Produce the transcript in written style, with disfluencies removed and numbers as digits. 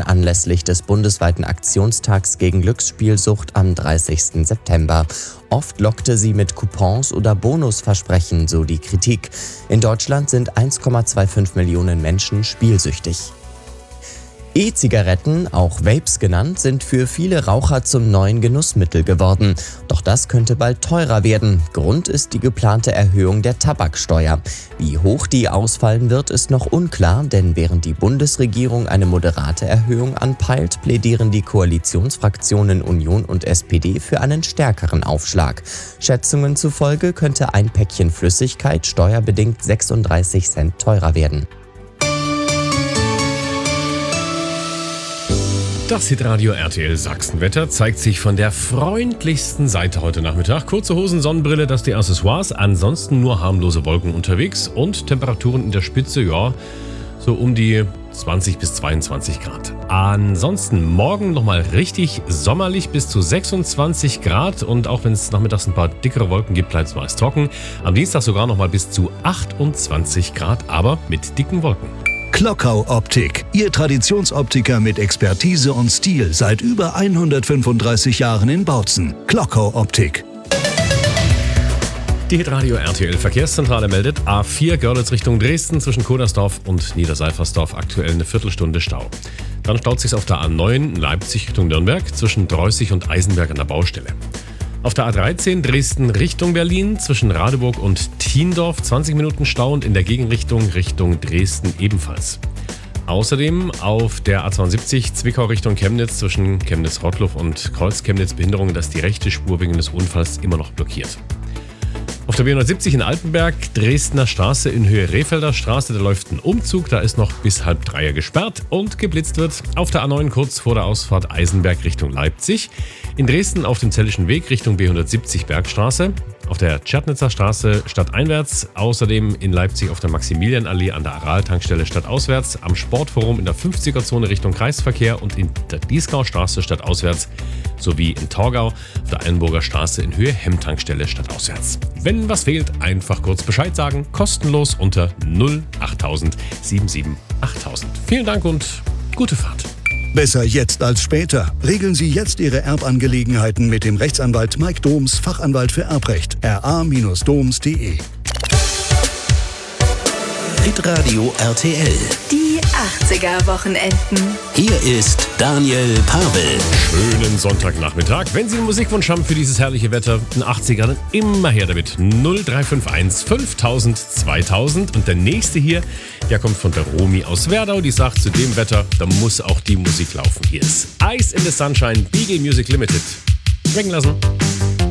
anlässlich des bundesweiten Aktionstags gegen Glücksspielsucht am 30. September. Oft lockte sie mit Coupons oder Bonusversprechen, so die Kritik. In Deutschland sind 1,25 Millionen Menschen spielsüchtig. E-Zigaretten, auch Vapes genannt, sind für viele Raucher zum neuen Genussmittel geworden. Doch das könnte bald teurer werden. Grund ist die geplante Erhöhung der Tabaksteuer. Wie hoch die ausfallen wird, ist noch unklar, denn während die Bundesregierung eine moderate Erhöhung anpeilt, plädieren die Koalitionsfraktionen Union und SPD für einen stärkeren Aufschlag. Schätzungen zufolge könnte ein Päckchen Flüssigkeit steuerbedingt 36 Cent teurer werden. Das Hitradio RTL Sachsenwetter zeigt sich von der freundlichsten Seite heute Nachmittag. Kurze Hosen, Sonnenbrille, das die Accessoires. Ansonsten nur harmlose Wolken unterwegs und Temperaturen in der Spitze, ja, so um die 20 bis 22 Grad. Ansonsten morgen nochmal richtig sommerlich bis zu 26 Grad und auch wenn es nachmittags ein paar dickere Wolken gibt, bleibt es meist trocken. Am Dienstag sogar nochmal bis zu 28 Grad, aber mit dicken Wolken. Klockau Optik, Ihr Traditionsoptiker mit Expertise und Stil seit über 135 Jahren in Bautzen. Klockau Optik. Die Hitradio RTL Verkehrszentrale meldet A4 Görlitz Richtung Dresden zwischen Kodersdorf und Niederseifersdorf aktuell eine Viertelstunde Stau. Dann staut sich auf der A9 Leipzig Richtung Nürnberg zwischen Dreußig und Eisenberg an der Baustelle. Auf der A13 Dresden Richtung Berlin zwischen Radeburg und Thiendorf 20 Minuten Stau und in der Gegenrichtung Richtung Dresden ebenfalls. Außerdem auf der A72 Zwickau Richtung Chemnitz zwischen Chemnitz-Rottluff und Kreuz-Chemnitz Behinderungen, dass die rechte Spur wegen des Unfalls immer noch blockiert. Auf der B170 in Altenberg, Dresdner Straße in Höhe Rehfelder Straße, da läuft ein Umzug, da ist noch bis 2:30 gesperrt und geblitzt wird. Auf der A9 kurz vor der Ausfahrt Eisenberg Richtung Leipzig. In Dresden auf dem Zellischen Weg Richtung B170 Bergstraße. Auf der Tschernitzer Straße stadteinwärts. Außerdem in Leipzig auf der Maximilianallee an der Aral-Tankstelle stadtauswärts. Am Sportforum in der 50er-Zone Richtung Kreisverkehr und in der Dieskaustraße stadtauswärts. Sowie in Torgau auf der Eilenburger Straße in Höhe Hemmtankstelle stadtauswärts. Wenn was fehlt, einfach kurz Bescheid sagen. Kostenlos unter 08000 77 8000. Vielen Dank und gute Fahrt. Besser jetzt als später. Regeln Sie jetzt Ihre Erbangelegenheiten mit dem Rechtsanwalt Mike Doms, Fachanwalt für Erbrecht. ra-doms.de. Hitradio RTL. Die 80er-Wochenenden. Hier ist Daniel Pavel. Schönen Sonntagnachmittag. Wenn Sie einen Musikwunsch haben für dieses herrliche Wetter, ein 80er, dann immer her damit. 0351 5000 2000. Und der nächste hier, der kommt von der Romy aus Werdau. Die sagt, zu dem Wetter, da muss auch die Musik laufen. Hier ist Ice in the Sunshine, BG Music Limited. Schmecken lassen.